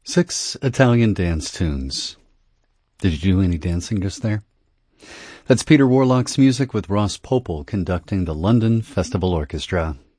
6 Italian dance tunes. Did you do any dancing just there? That's Peter Warlock's music with Ross Popel conducting the London Festival Orchestra.